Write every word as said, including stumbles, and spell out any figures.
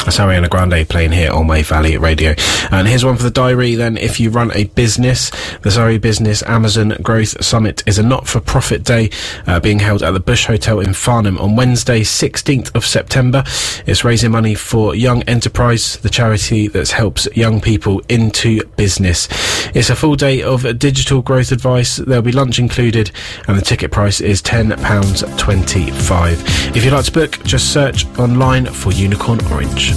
That's Ariana Grande playing here on Wave Valley Radio. And here's one for the diary then. If you run a business, the Surrey Business Amazon Growth Summit is a not-for-profit day uh, being held at the Bush Hotel in Farnham on Wednesday, sixteenth of September. It's raising money for Young Enterprise, the charity that helps young people into business. It's a full day of digital growth advice. There'll be lunch included, and the ticket price is ten pounds twenty-five. If you'd like to book, just search online for Unicorn Orange.